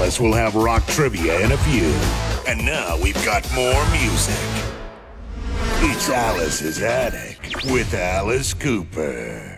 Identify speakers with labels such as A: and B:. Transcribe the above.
A: Alice will have rock trivia in a few. And now we've got more music. It's Alice's Attic with Alice Cooper.